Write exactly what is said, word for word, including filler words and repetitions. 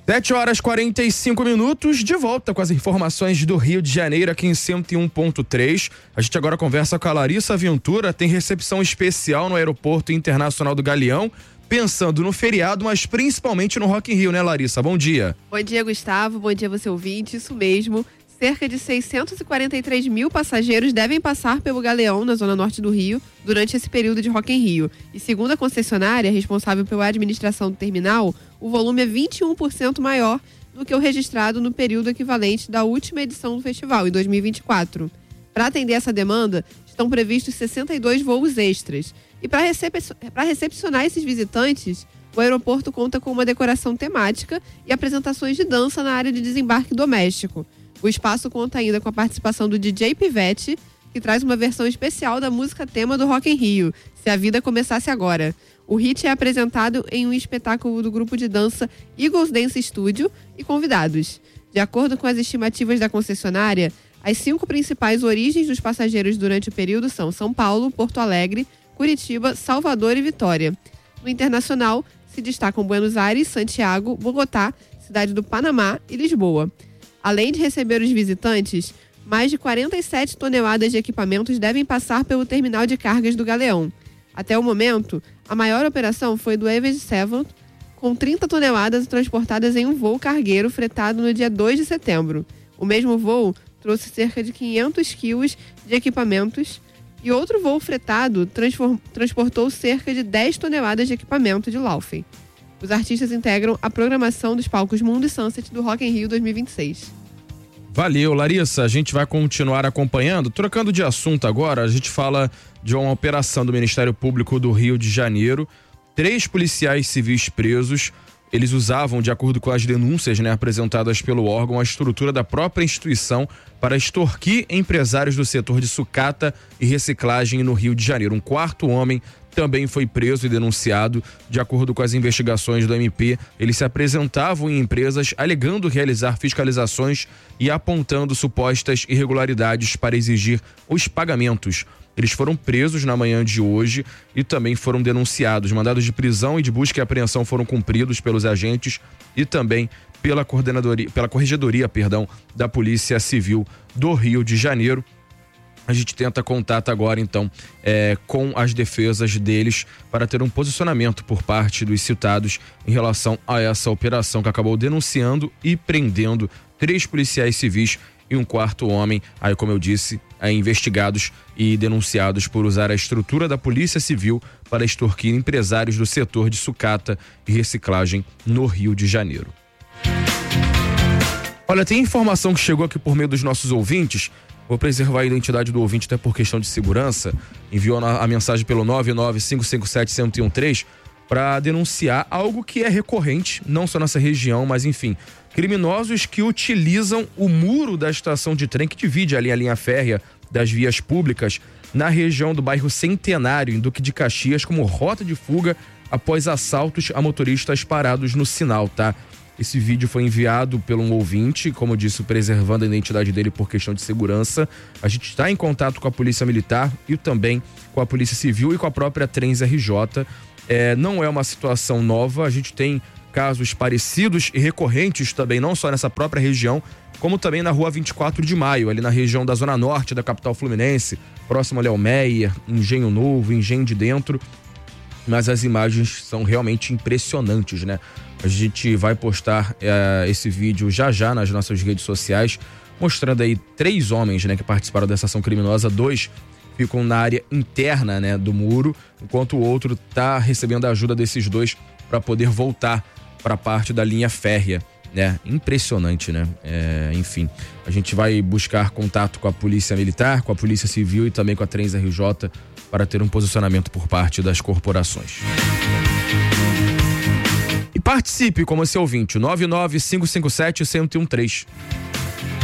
sete horas e quarenta e cinco minutos, de volta com as informações do Rio de Janeiro aqui em cento e um ponto três. A gente agora conversa com a Larissa Ventura, tem recepção especial no Aeroporto Internacional do Galeão, pensando no feriado, mas principalmente no Rock in Rio, né, Larissa? Bom dia. Bom dia, Gustavo. Bom dia, você ouvinte. Isso mesmo. Cerca de seiscentos e quarenta e três mil passageiros devem passar pelo Galeão, na zona norte do Rio, durante esse período de Rock in Rio. E segundo a concessionária, responsável pela administração do terminal, o volume é vinte e um por cento maior do que o registrado no período equivalente da última edição do festival, em dois mil e vinte e quatro. Para atender essa demanda, estão previstos sessenta e dois voos extras. E para recep- para recepcionar esses visitantes, o aeroporto conta com uma decoração temática e apresentações de dança na área de desembarque doméstico. O espaço conta ainda com a participação do D J Pivete, que traz uma versão especial da música tema do Rock in Rio, Se a Vida Começasse Agora. O hit é apresentado em um espetáculo do grupo de dança Eagles Dance Studio e convidados. De acordo com as estimativas da concessionária, as cinco principais origens dos passageiros durante o período são São Paulo, Porto Alegre, Curitiba, Salvador e Vitória. No internacional, se destacam Buenos Aires, Santiago, Bogotá, Cidade do Panamá e Lisboa. Além de receber os visitantes, mais de quarenta e sete toneladas de equipamentos devem passar pelo terminal de cargas do Galeão. Até o momento, a maior operação foi do Avenged Sevenfold, com trinta toneladas transportadas em um voo cargueiro fretado no dia dois de setembro. O mesmo voo trouxe cerca de quinhentos quilos de equipamentos e outro voo fretado transform- transportou cerca de dez toneladas de equipamento de Laufen. Os artistas integram a programação dos palcos Mundo e Sunset do Rock in Rio dois mil e vinte e seis. Valeu, Larissa. A gente vai continuar acompanhando. Trocando de assunto agora, a gente fala de uma operação do Ministério Público do Rio de Janeiro. Três policiais civis presos. Eles usavam, de acordo com as denúncias, né, apresentadas pelo órgão, a estrutura da própria instituição para extorquir empresários do setor de sucata e reciclagem no Rio de Janeiro. Um quarto homem também foi preso e denunciado. De acordo com as investigações do M P, eles se apresentavam em empresas alegando realizar fiscalizações e apontando supostas irregularidades para exigir os pagamentos. Eles foram presos na manhã de hoje e também foram denunciados. Mandados de prisão e de busca e apreensão foram cumpridos pelos agentes e também pela coordenadoria, pela corregedoria, perdão, da Polícia Civil do Rio de Janeiro. A gente tenta contato agora, então, é, com as defesas deles para ter um posicionamento por parte dos citados em relação a essa operação que acabou denunciando e prendendo três policiais civis e um quarto homem, aí como eu disse, é, investigados e denunciados por usar a estrutura da Polícia Civil para extorquir empresários do setor de sucata e reciclagem no Rio de Janeiro. Olha, tem informação que chegou aqui por meio dos nossos ouvintes. Vou preservar a identidade do ouvinte até por questão de segurança. Enviou a mensagem pelo nove nove cinco cinco sete um zero um três para denunciar algo que é recorrente, não só nessa região, mas enfim, criminosos que utilizam o muro da estação de trem que divide ali a linha férrea das vias públicas na região do bairro Centenário, em Duque de Caxias, como rota de fuga após assaltos a motoristas parados no sinal, tá? Esse vídeo foi enviado por um ouvinte, como eu disse, preservando a identidade dele por questão de segurança. A gente está em contato com a Polícia Militar e também com a Polícia Civil e com a própria Trens R J. É, não é uma situação nova, a gente tem casos parecidos e recorrentes também, não só nessa própria região, como também na rua vinte e quatro de maio, ali na região da zona norte da capital fluminense, próximo ali ao Meia, Engenho Novo, Engenho de Dentro. Mas as imagens são realmente impressionantes, né? A gente vai postar é, esse vídeo já já nas nossas redes sociais, mostrando aí três homens, né, que participaram dessa ação criminosa. Dois ficam na área interna, né, do muro, enquanto o outro está recebendo a ajuda desses dois para poder voltar para a parte da linha férrea, né? Impressionante, né? É, enfim, a gente vai buscar contato com a Polícia Militar, com a Polícia Civil e também com a Trens R J para ter um posicionamento por parte das corporações. E participe como seu ouvinte, nove nove cinco cinco sete um zero um três.